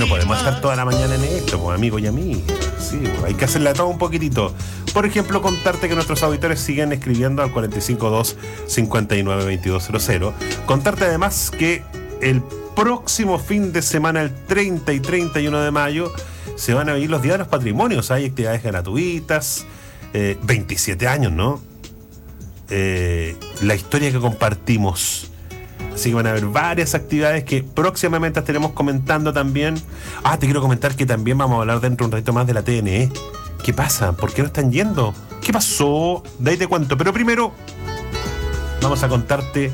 no podemos estar toda la mañana en esto, pues, amigos y amigas. Sí, pues, hay que hacerla todo un poquitito. Por ejemplo, contarte que nuestros auditores siguen escribiendo al 452-592200. Contarte además que el próximo fin de semana, el 30 y 31 de mayo, se van a vivir los Días de los Patrimonios. Hay actividades gratuitas, 27 años, ¿no? La historia que compartimos. Así que van a haber varias actividades que próximamente estaremos comentando también. Te quiero comentar que también vamos a hablar dentro de un ratito más de la TNE. ¿Qué pasa? ¿Por qué no están yendo? ¿Qué pasó? De ahí te cuento. Pero primero vamos a contarte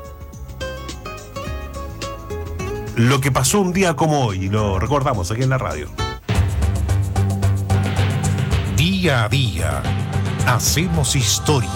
lo que pasó un día como hoy. Y lo recordamos aquí en la radio. Día a día hacemos historia.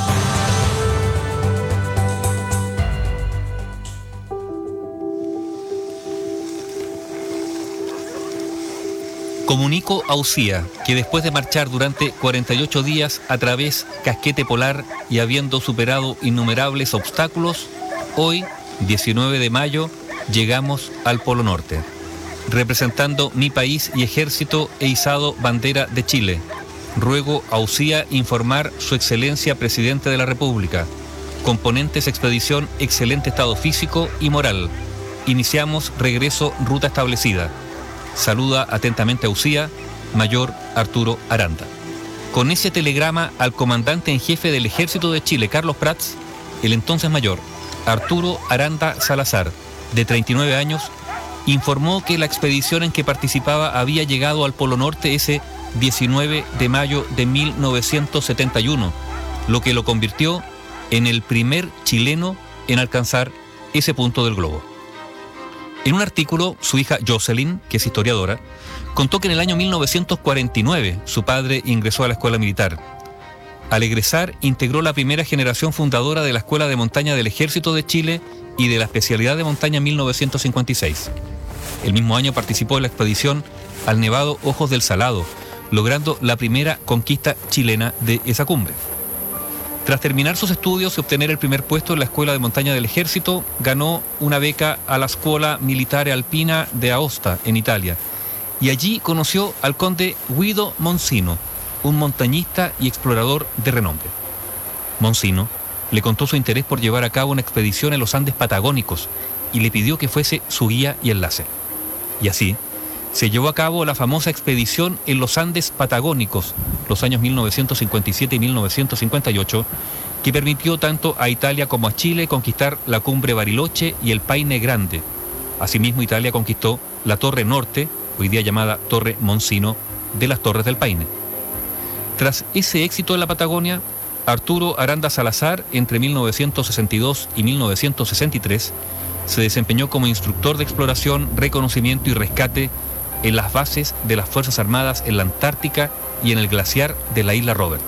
Comunico a UCIA que después de marchar durante 48 días a través casquete polar y habiendo superado innumerables obstáculos, hoy, 19 de mayo, llegamos al Polo Norte. Representando mi país y ejército, he izado bandera de Chile. Ruego a UCIA informar su excelencia Presidente de la República. Componentes expedición, excelente estado físico y moral. Iniciamos regreso ruta establecida. Saluda atentamente a UCIA, Mayor Arturo Aranda. Con ese telegrama al comandante en jefe del Ejército de Chile, Carlos Prats, el entonces mayor Arturo Aranda Salazar, de 39 años, informó que la expedición en que participaba había llegado al Polo Norte ese 19 de mayo de 1971, lo que lo convirtió en el primer chileno en alcanzar ese punto del globo. En un artículo, su hija Jocelyn, que es historiadora, contó que en el año 1949 su padre ingresó a la escuela militar. Al egresar, integró la primera generación fundadora de la Escuela de Montaña del Ejército de Chile y de la especialidad de montaña en 1956. El mismo año participó en la expedición al Nevado Ojos del Salado, logrando la primera conquista chilena de esa cumbre. Tras terminar sus estudios y obtener el primer puesto en la Escuela de Montaña del Ejército, ganó una beca a la Scuola Militare Alpina de Aosta, en Italia, y allí conoció al conde Guido Monsino, un montañista y explorador de renombre. Monsino le contó su interés por llevar a cabo una expedición en los Andes patagónicos y le pidió que fuese su guía y enlace. Y así se llevó a cabo la famosa expedición en los Andes patagónicos, los años 1957 y 1958, que permitió tanto a Italia como a Chile conquistar la cumbre Bariloche y el Paine Grande. Asimismo, Italia conquistó la Torre Norte, hoy día llamada Torre Monsino, de las Torres del Paine. Tras ese éxito en la Patagonia, Arturo Aranda Salazar, entre 1962 y 1963, se desempeñó como instructor de exploración, reconocimiento y rescate en las bases de las Fuerzas Armadas en la Antártica y en el glaciar de la isla Robert.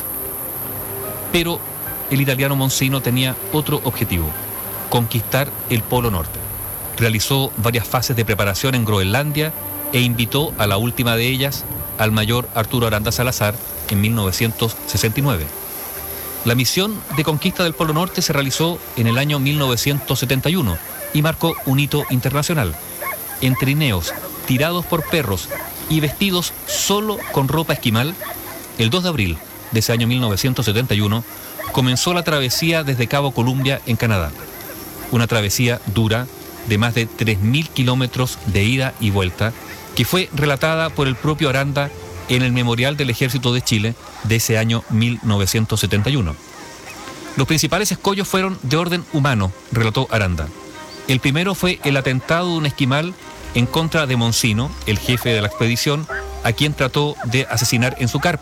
Pero el italiano Monsino tenía otro objetivo: conquistar el Polo Norte. Realizó varias fases de preparación en Groenlandia e invitó a la última de ellas al mayor Arturo Aranda Salazar en 1969. La misión de conquista del Polo Norte se realizó en el año 1971 y marcó un hito internacional. En trineos, tirados por perros y vestidos solo con ropa esquimal, el 2 de abril de ese año 1971 comenzó la travesía desde Cabo Columbia en Canadá. Una travesía dura de más de 3.000 kilómetros de ida y vuelta, que fue relatada por el propio Aranda en el Memorial del Ejército de Chile de ese año 1971. Los principales escollos fueron de orden humano, relató Aranda. El primero fue el atentado de un esquimal en contra de Monsino, el jefe de la expedición, a quien trató de asesinar en su carpa.